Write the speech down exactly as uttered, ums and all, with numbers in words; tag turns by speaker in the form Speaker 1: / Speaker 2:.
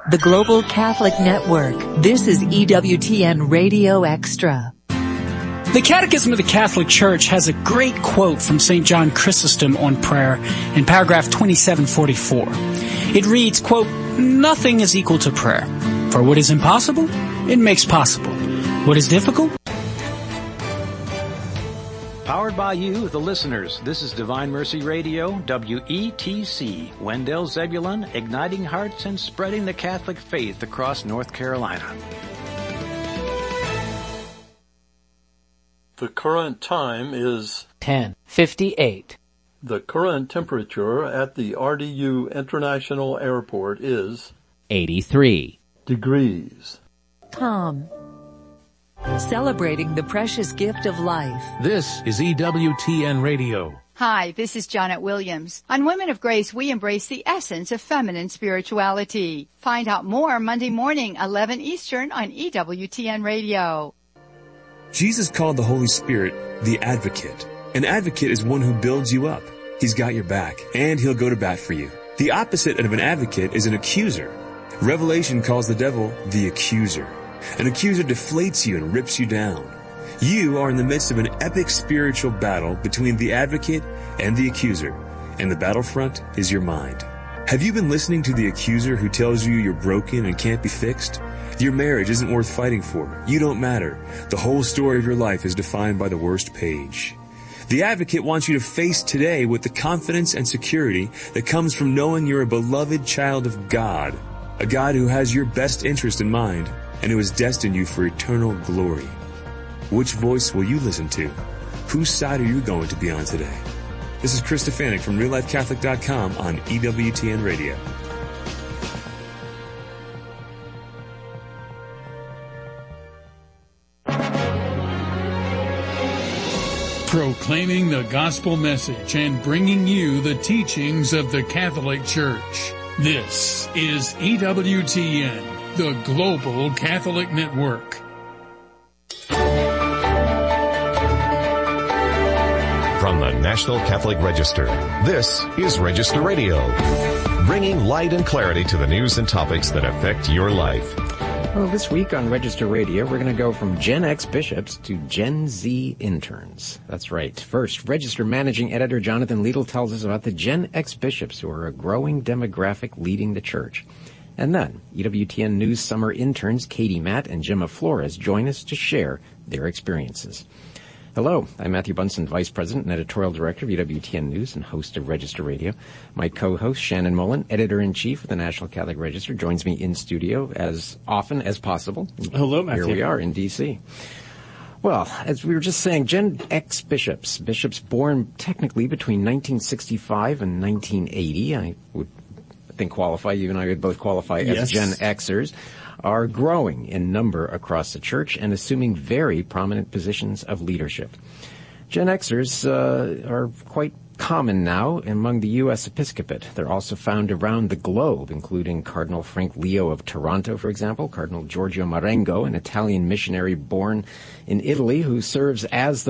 Speaker 1: the Global Catholic Network. This is E W T N Radio Extra.
Speaker 2: The Catechism of the Catholic Church has a great quote from Saint John Chrysostom on prayer in paragraph twenty-seven forty-four. It reads, quote, "Nothing is equal to prayer. For what is impossible, it makes possible. What is difficult?"
Speaker 3: Powered by you, the listeners. This is Divine Mercy Radio, W E T C, Wendell Zebulon, igniting hearts and spreading the Catholic faith across North Carolina.
Speaker 4: The current time is
Speaker 5: ten fifty-eight.
Speaker 4: The current temperature at the R D U International Airport is
Speaker 5: eighty-three
Speaker 4: degrees.
Speaker 1: Calm. Celebrating the precious gift of life.
Speaker 6: This is E W T N Radio.
Speaker 7: Hi, this is Janet Williams. On Women of Grace, we embrace the essence of feminine spirituality. Find out more Monday morning, eleven Eastern on E W T N Radio.
Speaker 8: Jesus called the Holy Spirit the Advocate. An advocate is one who builds you up. He's got your back, and he'll go to bat for you. The opposite of an advocate is an accuser. Revelation calls the devil the accuser. An accuser deflates you and rips you down. You are in the midst of an epic spiritual battle between the advocate and the accuser, and the battlefront is your mind. Have you been listening to the accuser who tells you you're broken and can't be fixed? Your marriage isn't worth fighting for. You don't matter. The whole story of your life is defined by the worst page. The advocate wants you to face today with the confidence and security that comes from knowing you're a beloved child of God, a God who has your best interest in mind and who has destined you for eternal glory. Which voice will you listen to? Whose side are you going to be on today? This is Chris Stefanik from real life catholic dot com on E W T N Radio.
Speaker 9: Proclaiming the gospel message and bringing you the teachings of the Catholic Church. This is E W T N, the Global Catholic Network.
Speaker 10: From the National Catholic Register, this is Register Radio, bringing light and clarity to the news and topics that affect your life.
Speaker 5: Well, this week on Register Radio, we're going to go from Gen X bishops to Gen Z interns. That's right. First, Register Managing Editor Jonathan Liedl tells us about the Gen X bishops, who are a growing demographic leading the church. And then, E W T N News summer interns Katie Matt and Gemma Flores join us to share their experiences. Hello, I'm Matthew Bunson, Vice President and Editorial Director of E W T N News and host of Register Radio. My co-host, Shannon Mullen, Editor-in-Chief of the National Catholic Register, joins me in studio as often as possible.
Speaker 11: Hello, Matthew.
Speaker 5: Here we are in D C Well, as we were just saying, Gen X bishops, bishops born technically between nineteen sixty-five and nineteen eighty, I would think qualify, you and I would both qualify as
Speaker 11: yes.
Speaker 5: Gen Xers, are growing in number across the church and assuming very prominent positions of leadership. Gen Xers uh, are quite common now among the U S Episcopate. They're also found around the globe, including Cardinal Frank Leo of Toronto, for example, Cardinal Giorgio Marengo, an Italian missionary born in Italy who serves as the